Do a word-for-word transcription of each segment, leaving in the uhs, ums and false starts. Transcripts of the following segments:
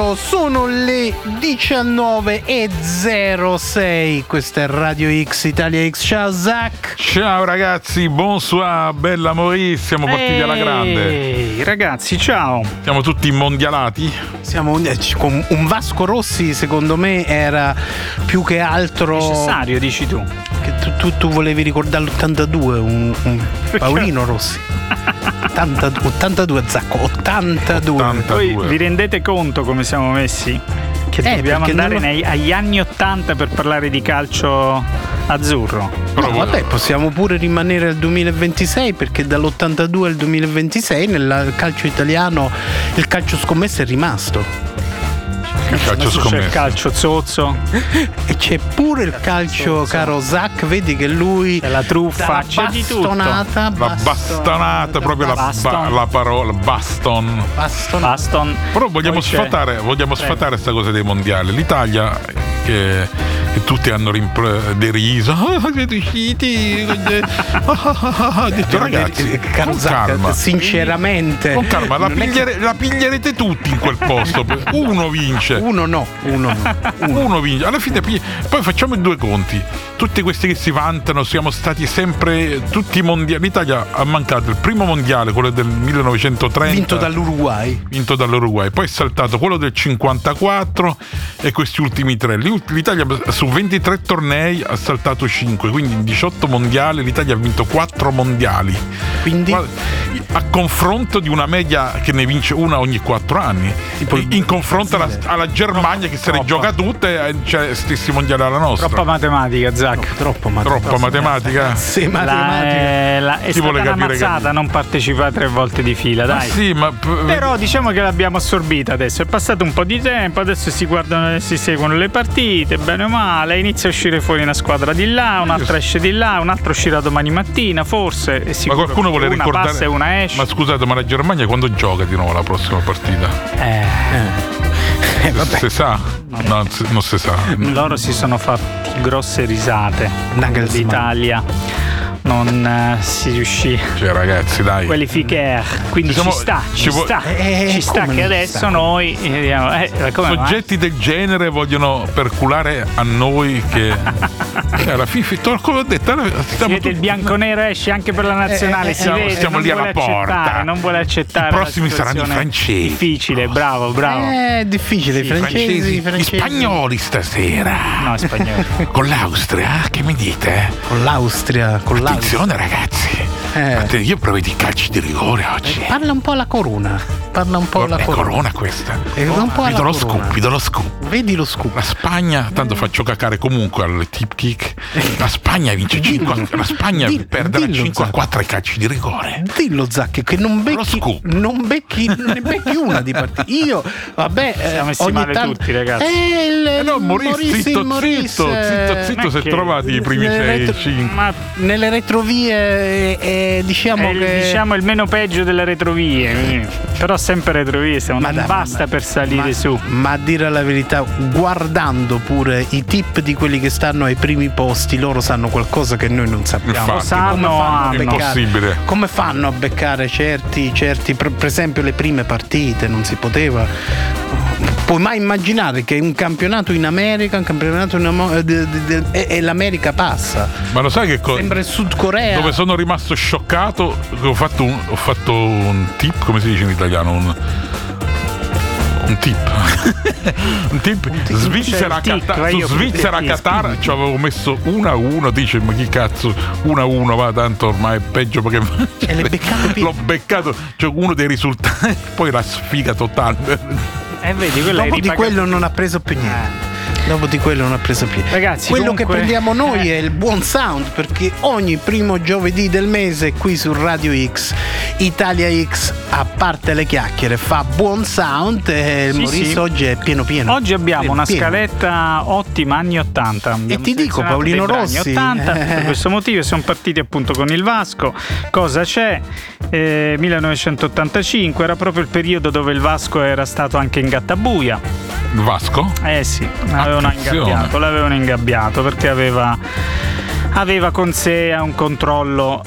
buongiorno, sono le diciannove e zero sei, questa è Radio X, Italia X. Ciao Zach. Ciao ragazzi, bonsoir, bella Maurice, siamo partiti Ehi, alla grande. Ragazzi, ciao. Siamo tutti mondialati. Siamo con un Vasco Rossi, secondo me era più che altro necessario, dici tu. Che tu, tu, tu volevi ricordare l'ottantadue, un, un Paolino Rossi. ottantadue, ottantadue Zacco, ottantadue. ottantadue. Voi vi rendete conto come siamo messi? Che Eh, dobbiamo perché andare non lo- nei, agli anni ottanta per parlare di calcio azzurro. No, vabbè, possiamo pure rimanere al duemilaventisei, perché dall'ottantadue al duemilaventisei nel calcio italiano il calcio scommessa è rimasto. Il calcio Adesso c'è il scommessa. calcio zozzo, E c'è pure il calcio, caro Zach, vedi che lui c'è la truffa, dà c'è di tutto. bastonata, La bastonata, proprio la, Baston. ba- la parola, baston. baston. Baston. Però vogliamo Poi c'è- sfatare, vogliamo Prego. sfatare questa cosa dei mondiali. L'Italia che, che tutti hanno rimpre- deriso. Ah, siete usciti. Ho detto ragazzi, Caro con Zach, calma. sinceramente Con calma, la, non è che- pigliere- la piglierete tutti in quel posto. Uno vince. uno no, uno no. Uno. Uno vince, alla fine pigli- poi facciamo i due conti. Tutti questi che si vantano, siamo stati sempre tutti mondiali. L'Italia ha mancato il primo mondiale, quello del millenovecentotrenta, Vinto dall'Uruguay. vinto dall'Uruguay, poi è saltato quello del cinquantaquattro e questi ultimi tre. L'Italia su ventitré tornei ha saltato cinque, quindi in diciotto mondiali l'Italia ha vinto quattro mondiali. Quindi Guarda, a confronto di una media che ne vince una ogni quattro anni, Tipo il in confronto alla, alla Germania che se ne Troppo. gioca tutte, eh, c'è stessi mondiali alla nostra. Troppa matematica, Zach. troppo matematica. Troppa matematica. Sì, La, matematica. è, la, è Chi stata vuole una capire mazzata che- non partecipare tre volte di fila, Ma dai. sì, ma p- Però diciamo che l'abbiamo assorbita adesso, è passato un po' di tempo, adesso si guardano, si seguono le partite, bene o male, inizia a uscire fuori una squadra di là, un'altra esce di là, un'altra uscirà domani mattina, forse, e ma sicuro qualcuno vuole una ricordare. passa e una esce. Ma scusate, ma la Germania quando gioca di nuovo la prossima partita? Eh, Eh, vabbè. Si sa? No, non si- non si sa. loro si sono fatti grosse risate. Nagelsmann. L'Italia non eh, si riuscì Cioè, ragazzi, dai. qualificar, quindi Diciamo, ci sta, ci, ci vo- sta, Eh, ci sta come che non adesso sta? noi eh, vediamo, eh, come va? Soggetti del genere vogliono perculare a noi che eh, alla fine, come ho detto, alla- stiamo Vedete, il tutti- bianco-nero esce anche per la nazionale, Eh, eh, si stiamo- vede, stiamo non lì alla vuole accettare, porta. non vuole accettare I prossimi la saranno i situazione francesi. difficile, bravo, bravo. È difficile, i Sì, francesi, i gli francesi. spagnoli stasera. No, è spagnolo. Con l'Austria, che mi dite? Con l'Austria, con l'Austria. Attenzione ragazzi. Eh. Atte- Io prevedo i calci di rigore oggi. Parla un po' alla corona. Parla un po' alla È corona. corona questa. È un po' Vi do alla lo corona. scoop, vi do lo scoop. Vedi lo scoop. La Spagna, tanto faccio cacare comunque al tip kick. La Spagna vince cinque. La Spagna Dillo, perde dillo, cinque a Zach. quattro ai calci di rigore. Dillo Zacchi che non becchi, scoop. non becchi, non ne becchi una di partita. Io, vabbè, eh, Siamo messi ogni male tanto tutti, ragazzi. Eh, il, Eh no, Maurice, Maurice, zitto, Maurice, zitto, eh, zitto, zitto, ma si è che- trovati i primi nelle sei, retro- cinque. Ma nelle retrovie, eh, diciamo è il, che diciamo il meno peggio delle retrovie, quindi- però sempre retrovie, stiamo, Ma non dai, basta ma- per salire ma, su. ma a dire la verità, guardando pure i tip di quelli che stanno ai primi posti, loro sanno qualcosa che noi non sappiamo. Infatti, Lo sanno, Come fanno a hanno. beccare- Impossibile. Come fanno a beccare certi, certi per, per esempio le prime partite? Non si poteva. Puoi mai immaginare che un campionato in America, un campionato in Amo- eh, de- de- de- e, e l'America passa? Ma lo sai che cosa? Sembra il Sud Corea. Dove sono rimasto scioccato, che ho fatto un, ho fatto un tip, come si dice in italiano? Un, un tip. un tip. Svizzera, C'è il tic, Qatar, vai su io Svizzera preferisco. Qatar ci avevo messo uno a uno, dice ma chi cazzo uno a uno, va tanto ormai è peggio perché E l'hai beccato pieno. l'ho beccato, cioè uno dei risultati, poi la sfiga totale. E vedi, quello è Dopo di ripagato. quello non ha preso più niente. Dopo di quello non ha preso più. Ragazzi, quello comunque- che prendiamo noi eh. è il buon sound, perché ogni primo giovedì del mese qui su Radio X, Italia X, a parte le chiacchiere, fa buon sound e il Sì, Maurice sì. oggi è pieno pieno. Oggi abbiamo Pieno, una pieno. scaletta ottima, anni ottanta. Abbiamo ti dico, selezionato Paolino dei brani Rossi. ottanta, per questo motivo siamo partiti appunto con il Vasco. Cosa c'è? Eh, millenovecentottantacinque era proprio il periodo dove il Vasco era stato anche in gattabuia. Vasco? Eh sì, l'avevano Attenzione. ingabbiato, l'avevano ingabbiato perché aveva, aveva con sé un controllo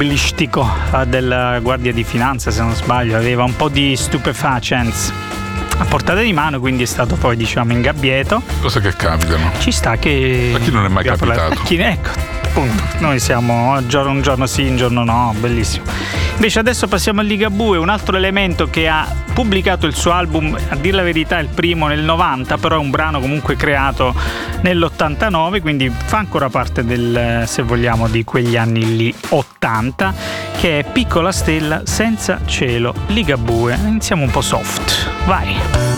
automobilistico eh, della Guardia di Finanza, se non sbaglio, aveva un po' di stupefacents. a portata di mano, quindi è stato poi diciamo ingabbiato. Cose che capitano. Ci sta che... A chi non è mai capitato? A chi, ecco, appunto, noi siamo un giorno, un giorno sì, un giorno no, bellissimo. Invece adesso passiamo a Ligabue, un altro elemento che ha pubblicato il suo album, a dir la verità il primo nel novanta, però è un brano comunque creato nell'ottantanove, quindi fa ancora parte del, se vogliamo, di quegli anni lì ottanta, che è Piccola stella senza cielo, Ligabue. Iniziamo un po' soft, vai.